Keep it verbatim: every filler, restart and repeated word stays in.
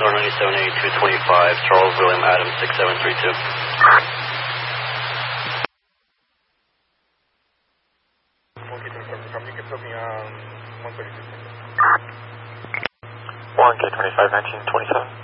North ninety-seven eighty-two twenty-five, Charles William Adams six seven three two. one K twenty-five nineteen twenty-seven.